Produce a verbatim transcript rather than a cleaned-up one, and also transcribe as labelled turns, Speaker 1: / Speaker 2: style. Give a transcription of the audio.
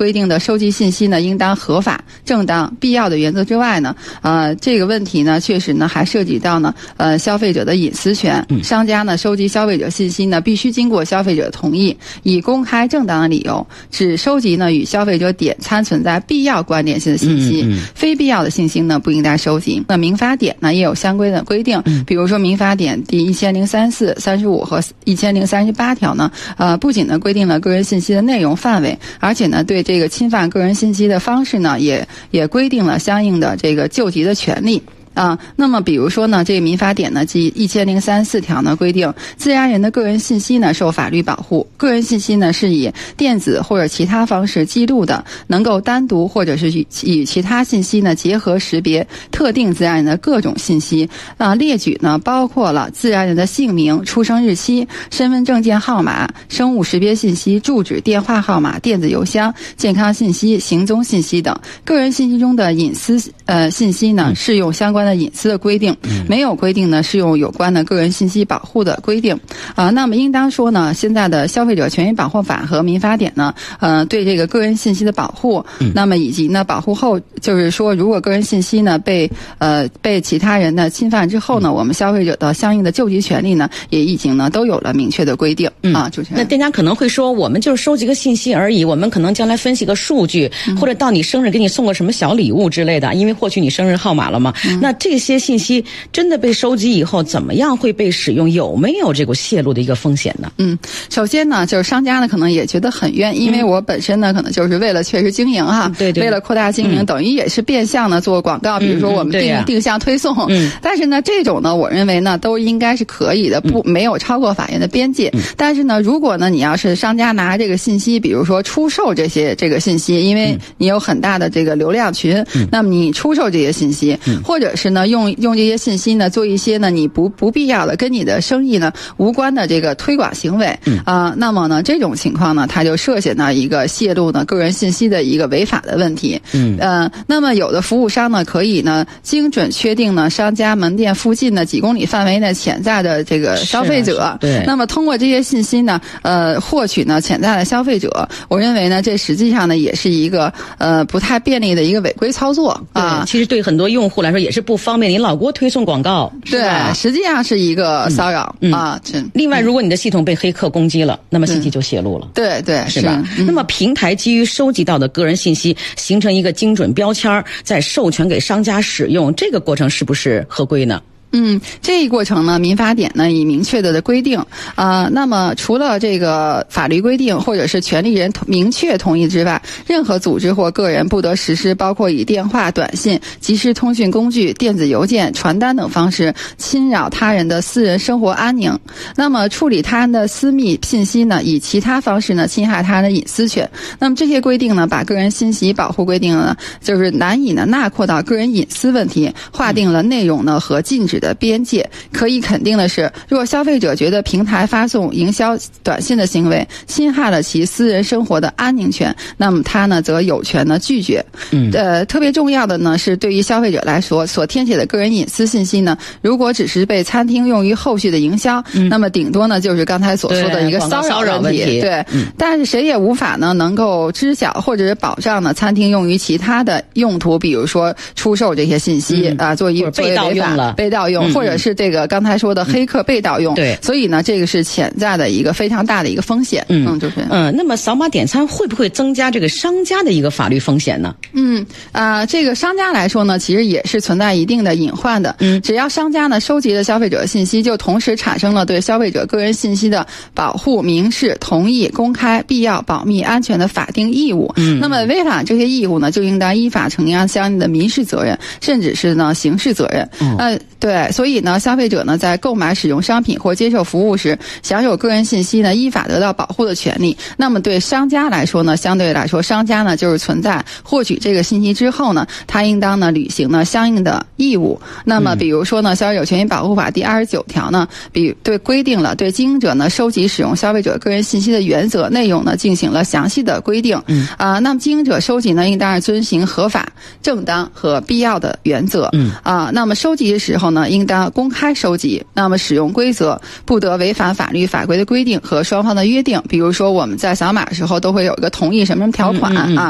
Speaker 1: 规定的收集信息呢，应当合法、正当、必要的原则之外呢，呃，这个问题呢，确实呢还涉及到呢，呃，消费者的隐私权。商家呢收集消费者信息呢，必须经过消费者同意，以公开正当的理由，只收集呢与消费者点餐存在必要关联性的信息，嗯嗯非必要的信息呢不应该收集。那民法典呢也有相关的规定，比如说民法典第一千零三四、三十五和一千零三十八条呢，呃，不仅呢规定了个人信息的内容范围，而且呢对这个侵犯个人信息的方式呢，也也规定了相应的这个救济的权利。啊，那么比如说呢，这个民法典呢，即一千零三十四条呢规定，自然人的个人信息呢受法律保护。个人信息呢是以电子或者其他方式记录的，能够单独或者是与与其他信息呢结合识别特定自然人的各种信息。啊，列举呢包括了自然人的姓名、出生日期、身份证件号码、生物识别信息、住址、电话号码、电子邮箱、健康信息、行踪信息等。个人信息中的隐私呃信息呢，适用相关的隐私的规定，没有规定呢适用有关的个人信息保护的规定。啊、呃，那么应当说呢，现在的消费者权益保护法和民法典呢，呃，对这个个人信息的保护，那么以及呢保护后，就是说如果个人信息呢被呃被其他人呢侵犯之后呢，我们消费者的相应的救济权利呢，也已经呢都有了明确的规定。嗯、啊，主持人。
Speaker 2: 那店家可能会说，我们就是收集个信息而已，我们可能将来分析个数据，嗯、或者到你生日给你送个什么小礼物之类的，因为获取你生日号码了嘛。嗯、那这些信息真的被收集以后，怎么样会被使用？有没有这个泄露的一个风险呢？
Speaker 1: 嗯，首先呢，就是商家呢可能也觉得很冤，因为我本身呢可能就是为了确实经营哈，
Speaker 2: 对对，
Speaker 1: 为了扩大经营，嗯、等于也是变相的做广告，比如说我们定、嗯、定向推送。嗯，但是呢，这种呢，我认为呢都应该是可以的，不没有超过法院的边界。嗯、但是呢，如果呢你要是商家拿这个信息，比如说出售这些这个信息，因为你有很大的这个流量群，嗯、那么你出售这些信息，嗯、或者是呢用用这些信息呢做一些呢你不不必要的跟你的生意呢无关的这个推广行为，嗯、啊，那么呢这种情况呢，它就涉嫌呢一个泄露呢个人信息的一个违法的问题。嗯，呃，那么有的服务商呢可以呢精准确定呢商家门店附近的几公里范围内潜在的这个消费者，
Speaker 2: 啊、对，
Speaker 1: 那么通过这些信息呢，呃，获取呢潜在的消费者，我认为呢这实际上呢也是一个呃不太便利的一个违规操作啊。
Speaker 2: 其实对很多用户来说也是不方便，你老给我推送广告，
Speaker 1: 对，实际上是一个骚扰、嗯、啊。
Speaker 2: 嗯、另外，如果你的系统被黑客攻击了，那么信息就泄露了，
Speaker 1: 对对，
Speaker 2: 是吧？是嗯、那么平台基于收集到的个人信息，形成一个精准标签，再授权给商家使用，这个过程是不是合规呢？
Speaker 1: 嗯，这一过程呢，民法典呢已明确的规定，呃，那么除了这个法律规定或者是权利人明确同意之外，任何组织或个人不得实施包括以电话、短信、即时通讯工具、电子邮件、传单等方式侵扰他人的私人生活安宁。那么处理他人的私密信息呢，以其他方式呢侵害他人的隐私权。那么这些规定呢，把个人信息保护规定呢，就是难以呢纳括到个人隐私问题，划定了内容呢和禁止的边界。可以肯定的是，若消费者觉得平台发送营销短信的行为侵害了其私人生活的安宁权，那么他呢则有权呢拒绝。嗯，呃，特别重要的呢是，对于消费者来说，所填写的个人隐私信息呢，如果只是被餐厅用于后续的营销，嗯、那么顶多呢就是刚才所说的一个骚扰问题。对，嗯、但是谁也无法呢能够知晓或者是保障呢餐厅用于其他的用途，比如说出售这些信息、嗯、啊，做一
Speaker 2: 被盗用了，
Speaker 1: 被盗用，嗯、或者是这个刚才说的黑客被盗用。对，所以呢，这个是潜在的一个非常大的一个风险。嗯，就是
Speaker 2: 嗯，那么扫码点餐会不会增加这个商家的一个法律风险呢？
Speaker 1: 嗯啊、呃，这个商家来说呢，其实也是存在一定的隐患的。嗯，只要商家呢收集了消费者信息，就同时产生了对消费者个人信息的保护、明示、同意、公开、必要、保密、安全的法定义务。嗯，那么违反这些义务呢，就应当依法承担相应的民事责任，甚至是呢刑事责任。嗯，呃，对，所以呢，消费者呢在购买、使用商品或接受服务时，享有个人信息呢依法得到保护的权利。那么对商家来说呢，相对来说，商家呢就是存在获取这个信息之后呢，他应当呢履行呢相应的义务。那么比如说呢，《消费者权益保护法》第二十九条呢，比对规定了对经营者呢收集使用消费者个人信息的原则内容呢进行了详细的规定。嗯啊、呃，那么经营者收集呢，应当是遵循合法、正当和必要的原则。嗯啊、呃，那么收集的时候呢，应当公开收集。那么使用规则不得违反法律法规的规定和双方的约定。比如说我们在扫码的时候都会有一个同意什么什么条款啊。